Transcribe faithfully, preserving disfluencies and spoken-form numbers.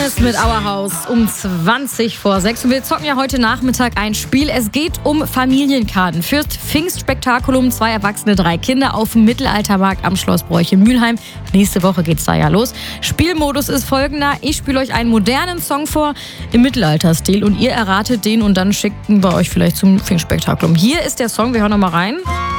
Mit Our House um zwanzig vor sechs. Und wir zocken ja heute Nachmittag ein Spiel. Es geht um Familienkarten fürs Pfingstspektakulum. Zwei Erwachsene, drei Kinder auf dem Mittelaltermarkt am Schloss Bräuch in Mülheim. Nächste Woche geht's da ja los. Spielmodus ist folgender. Ich spiele euch einen modernen Song vor im Mittelalterstil und ihr erratet den und dann schickt ihn bei euch vielleicht zum Pfingstspektakulum. Hier ist der Song. Wir hören noch mal rein.